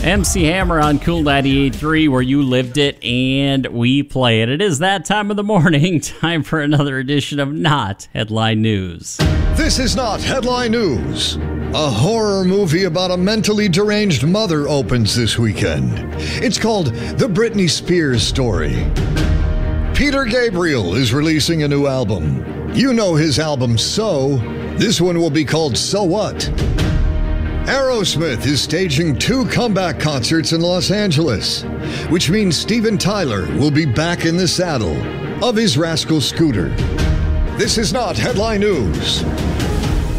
MC Hammer on Cool 98.3, where you lived it and we play it. It is that time of the morning. Time for another edition of Not Headline News. This is Not Headline News. A horror movie about a mentally deranged mother opens this weekend. It's called The Britney Spears Story. Peter Gabriel is releasing a new album. You know his album So. This one will be called So What? Aerosmith is staging 2 comeback concerts in Los Angeles, which means Steven Tyler will be back in the saddle of his rascal scooter. This is Not Headline News.